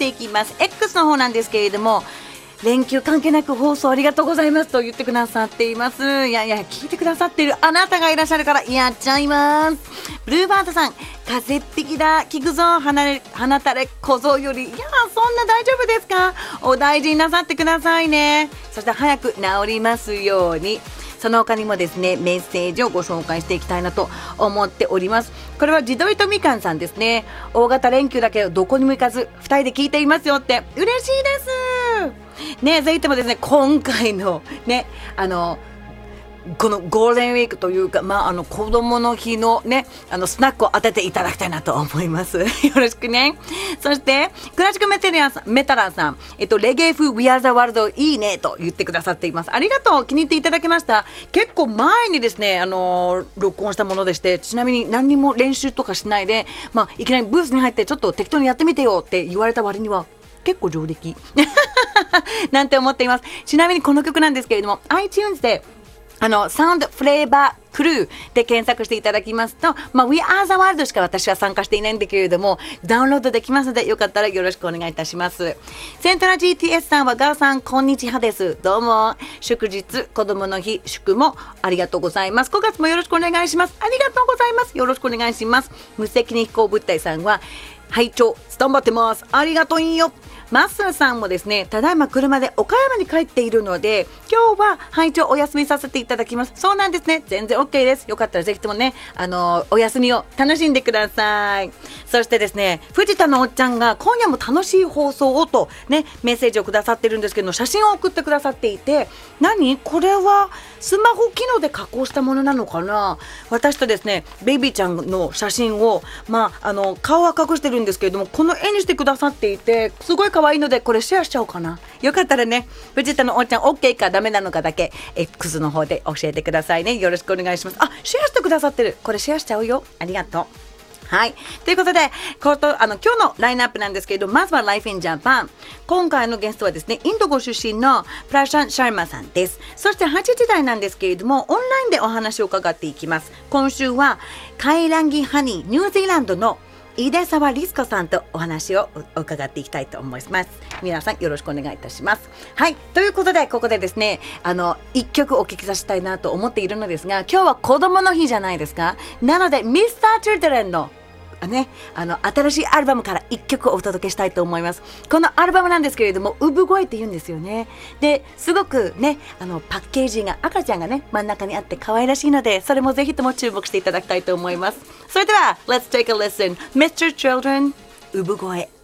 いきます。 X の方なんですけれども、連休関係なく放送ありがとうございますと言ってくださっています。いやいや、聞いてくださっているあなたがいらっしゃるからやっちゃいます。ブルーバードさん、風邪っぴきだ、聞くぞ、鼻たれ小僧より。いや、そんな大丈夫ですか。お大事になさってくださいね。そして早く治りますように。その他にもですね、メッセージをご紹介していきたいなと思っております。これは自撮りとみかんさんですね。大型連休だけどどこにも行かず2人で聞いていますよって。嬉しいですね。ぜひともですね、今回のね、このゴールデンウィークというか、子供の日のね、スナックを当てていただきたいなと思います。よろしくね。そして、クラシックメタラーさん、レゲエ風 We Are the World いいねと言ってくださっています。ありがとう。気に入っていただきました。結構前にですね、録音したものでして、ちなみに何にも練習とかしないで、いきなりブースに入ってちょっと適当にやってみてよって言われた割には、結構上出来なんて思っています。ちなみにこの曲なんですけれども、iTunes でサウンドフレーバークルーで検索していただきますと、We Are the World しか私は参加していないんだけれども、ダウンロードできますので、よかったらよろしくお願いいたします。セントラ GTS さんは、ガーさん、こんにちはです。どうも。祝日、子供の日、祝もありがとうございます。5月もよろしくお願いします。ありがとうございます。よろしくお願いします。無責任飛行物体さんは、拝聴スタンバってます。ありがとうよ。マッスルさんもですね、ただいま車で岡山に帰っているので、今日は拝聴お休みさせていただきます。そうなんですね。全然 OK です。よかったらぜひともね、お休みを楽しんでください。そしてですね、藤田のおっちゃんが今夜も楽しい放送をとね、メッセージをくださってるんですけど、写真を送ってくださっていて、これはスマホ機能で加工したものなのかな。私とですね、ベイビーちゃんの写真を、顔は隠してるんですけれども、この絵にしてくださっていて、すごい可愛いので、これシェアしちゃおうかな。よかったらね、藤田のおっちゃん OK かダメなのかだけ X の方で教えてくださいね。よろしくお願いします。シェアしてくださってる。これシェアしちゃうよ。ありがとう。はい。ということで、今日のラインナップなんですけれど、まずは Life in Japan。今回のゲストはですね、インドご出身のプラシャン・シャルマさんです。そして8時台なんですけれども、オンラインでお話を伺っていきます。今週は、カイランギハニー、ニュージーランドの井出沢リスコさんとお話を伺っていきたいと思います。皆さんよろしくお願いいたします。はい。ということで、ここでですね、一曲お聴きさせたいなと思っているのですが、今日は子供の日じゃないですか。なので、Mr. Children の新しいアルバムから1曲お届けしたいと思います。このアルバムなんですけれども、産声って言うんですよね。で、すごくね、パッケージが赤ちゃんがね、真ん中にあって可愛らしいので、それもぜひとも注目していただきたいと思います。それでは、Let's take a listen. Mr. Children、産声。